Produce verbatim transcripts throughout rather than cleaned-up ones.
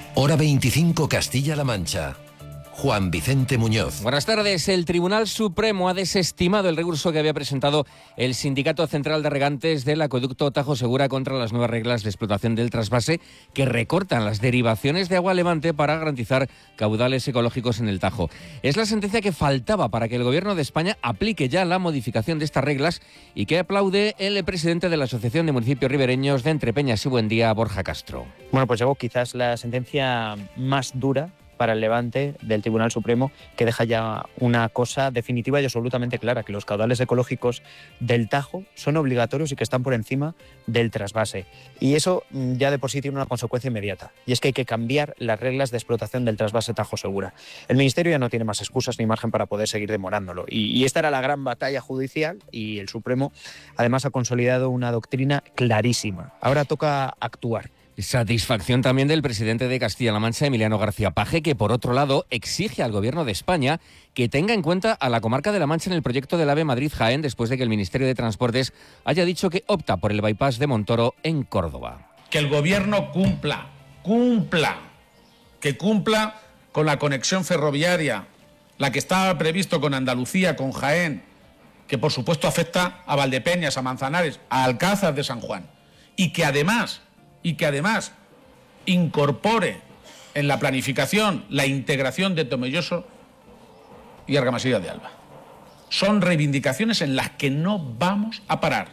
Hora veinticinco, Castilla-La Mancha. Juan Vicente Muñoz. Buenas tardes. El Tribunal Supremo ha desestimado el recurso que había presentado el Sindicato Central de Regantes del Acueducto Tajo Segura contra las nuevas reglas de explotación del trasvase que recortan las derivaciones de agua levante para garantizar caudales ecológicos en el Tajo. Es la sentencia que faltaba para que el Gobierno de España aplique ya la modificación de estas reglas y que aplaude el presidente de la Asociación de Municipios Ribereños de Entrepeñas y Buendía, Borja Castro. Bueno, pues llegó quizás la sentencia más dura para el Levante del Tribunal Supremo, que deja ya una cosa definitiva y absolutamente clara, que los caudales ecológicos del Tajo son obligatorios y que están por encima del trasvase. Y eso ya de por sí tiene una consecuencia inmediata, y es que hay que cambiar las reglas de explotación del trasvase Tajo Segura. El Ministerio ya no tiene más excusas ni margen para poder seguir demorándolo. Y, y esta era la gran batalla judicial, y el Supremo además ha consolidado una doctrina clarísima. Ahora toca actuar. Satisfacción también del presidente de Castilla-La Mancha, Emiliano García Paje, que por otro lado exige al Gobierno de España que tenga en cuenta a la comarca de La Mancha en el proyecto del AVE Madrid-Jaén, después de que el Ministerio de Transportes haya dicho que opta por el bypass de Montoro en Córdoba. Que el Gobierno cumpla, cumpla, que cumpla con la conexión ferroviaria, la que estaba previsto con Andalucía, con Jaén, que por supuesto afecta a Valdepeñas, a Manzanares, a Alcázar de San Juan, y que además... y que además incorpore en la planificación la integración de Tomelloso y Argamasilla de Alba. Son reivindicaciones en las que no vamos a parar,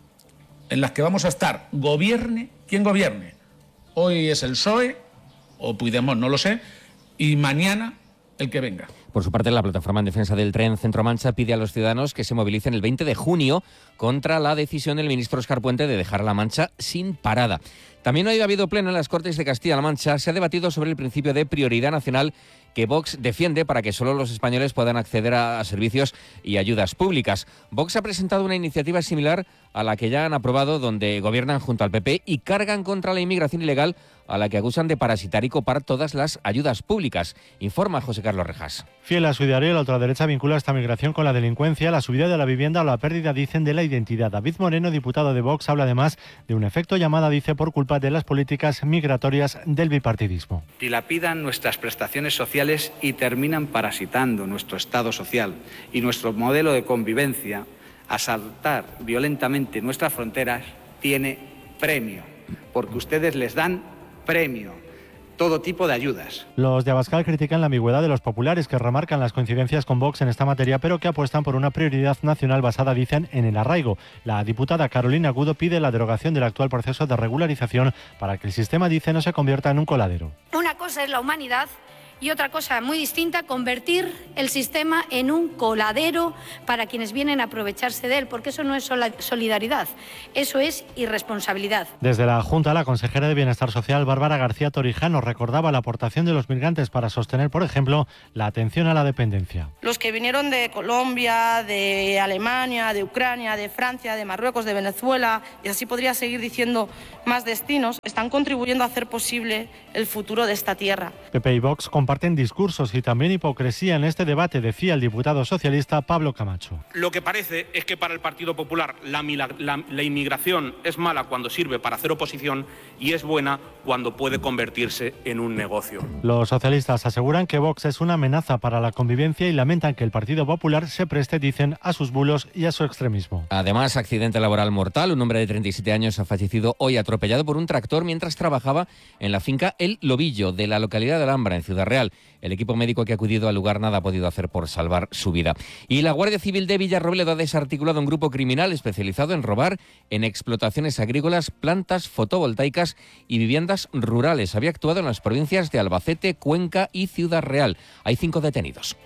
en las que vamos a estar, gobierne quien gobierne. Hoy es el P S O E, o Puigdemont, no lo sé, y mañana el que venga. Por su parte, la Plataforma en Defensa del Tren Centro-Mancha pide a los ciudadanos que se movilicen el veinte de junio contra la decisión del ministro Óscar Puente de dejar La Mancha sin parada. También hoy ha habido pleno en las Cortes de Castilla-La Mancha. Se ha debatido sobre el principio de prioridad nacional que Vox defiende para que solo los españoles puedan acceder a servicios y ayudas públicas. Vox ha presentado una iniciativa similar a la que ya han aprobado, donde gobiernan junto al P P y cargan contra la inmigración ilegal, a la que acusan de parasitar y copar todas las ayudas públicas. Informa José Carlos Rejas. Fiel a su ideario, la ultraderecha vincula esta migración con la delincuencia, la subida de la vivienda o la pérdida, dicen, de la identidad. David Moreno, diputado de Vox, habla además de un efecto llamada, dice, por culpa de las políticas migratorias del bipartidismo. Dilapidan nuestras prestaciones sociales y terminan parasitando nuestro Estado social y nuestro modelo de convivencia. Asaltar violentamente nuestras fronteras tiene premio, porque ustedes les dan premio, todo tipo de ayudas. Los de Abascal critican la ambigüedad de los populares, que remarcan las coincidencias con Vox en esta materia, pero que apuestan por una prioridad nacional basada, dicen, en el arraigo. La diputada Carolina Agudo pide la derogación del actual proceso de regularización para que el sistema, dice, no se convierta en un coladero. Una cosa es la humanidad y otra cosa muy distinta, convertir el sistema en un coladero para quienes vienen a aprovecharse de él, porque eso no es solidaridad, eso es irresponsabilidad. Desde la Junta, la consejera de Bienestar Social, Bárbara García Torijano, recordaba la aportación de los migrantes para sostener, por ejemplo, la atención a la dependencia. Los que vinieron de Colombia, de Alemania, de Ucrania, de Francia, de Marruecos, de Venezuela, y así podría seguir diciendo más destinos, están contribuyendo a hacer posible el futuro de esta tierra. P P y Vox comparten discursos y también hipocresía en este debate, decía el diputado socialista Pablo Camacho. Lo que parece es que para el Partido Popular la, la, la inmigración es mala cuando sirve para hacer oposición y es buena cuando puede convertirse en un negocio. Los socialistas aseguran que Vox es una amenaza para la convivencia y lamentan que el Partido Popular se preste, dicen, a sus bulos y a su extremismo. Además, accidente laboral mortal. Un hombre de treinta y siete años ha fallecido hoy atropellado por un tractor mientras trabajaba en la finca El Lobillo de la localidad de Alhambra, en Ciudad Real. El equipo médico que ha acudido al lugar nada ha podido hacer por salvar su vida. Y la Guardia Civil de Villarrobledo ha desarticulado un grupo criminal especializado en robar en explotaciones agrícolas, plantas fotovoltaicas y viviendas rurales. Había actuado en las provincias de Albacete, Cuenca y Ciudad Real. Hay cinco detenidos.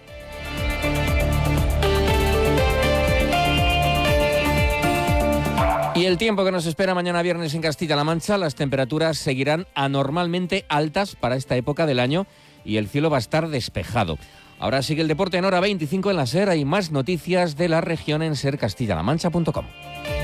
Y el tiempo que nos espera mañana viernes en Castilla-La Mancha, las temperaturas seguirán anormalmente altas para esta época del año y el cielo va a estar despejado. Ahora sigue el deporte en hora veinticinco en la SER. Hay más noticias de la región en ser castilla la mancha punto com.